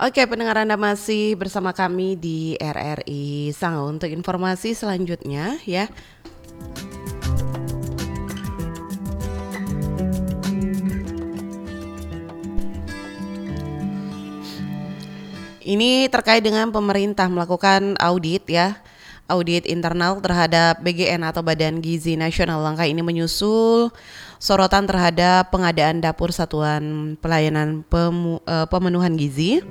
Oke, pendengar Anda masih bersama kami di RRI Sango untuk informasi selanjutnya ya. Ini terkait dengan pemerintah melakukan audit ya. Audit internal terhadap BGN atau Badan Gizi Nasional. Langkah ini menyusul sorotan terhadap pengadaan dapur satuan pelayanan pemenuhan gizi.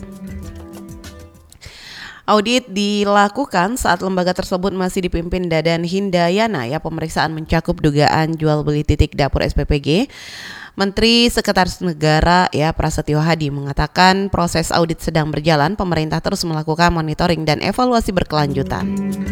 Audit dilakukan saat lembaga tersebut masih dipimpin Dadan Hindayana ya. Pemeriksaan mencakup dugaan jual beli titik dapur SPPG. Menteri Sekretaris Negara ya Prasetyo Hadi mengatakan proses audit sedang berjalan, pemerintah terus melakukan monitoring dan evaluasi berkelanjutan.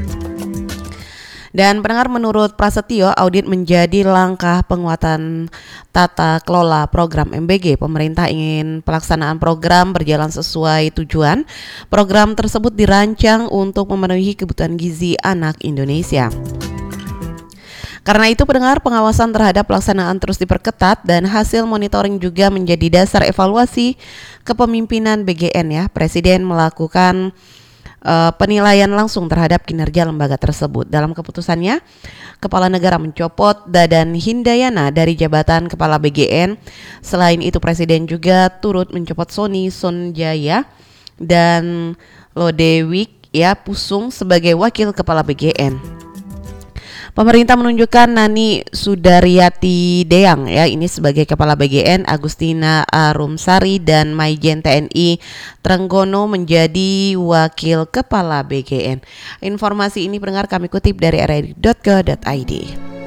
Dan pendengar, menurut Prasetyo, audit menjadi langkah penguatan tata kelola program MBG. Pemerintah ingin pelaksanaan program berjalan sesuai tujuan. Program tersebut dirancang untuk memenuhi kebutuhan gizi anak Indonesia. Karena itu pendengar, pengawasan terhadap pelaksanaan terus diperketat dan hasil monitoring juga menjadi dasar evaluasi kepemimpinan BGN ya. Presiden melakukan penilaian langsung terhadap kinerja lembaga tersebut. Dalam keputusannya, Kepala Negara mencopot Dadan Hindayana dari jabatan Kepala BGN. Selain itu, Presiden juga turut mencopot Sony Sonjaya dan Lodewijk ya Pusung sebagai Wakil Kepala BGN. Pemerintah menunjukkan Nani Sudaryati Deang ya ini sebagai Kepala BGN, Agustina Arumsari dan Maijen TNI Trenggono menjadi Wakil Kepala BGN. Informasi ini pendengar kami kutip dari rri.co.id.